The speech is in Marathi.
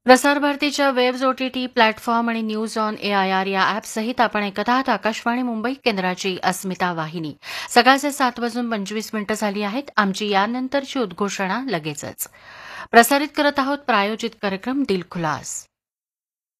प्रसार भारतीच्या वेब्स OTT प्लॅटफॉर्म आणि न्यूज ऑन AIR या ॲपसहित आपण ऐकत आहात आकाशवाणी मुंबई केंद्राची अस्मिता वाहिनी. सकाळचे 7:25 झाली आहेत. आमची यानंतरची उद्घोषणा लगेचच. प्रसारित करत आहोत प्रायोजित कार्यक्रम दिलखुलास.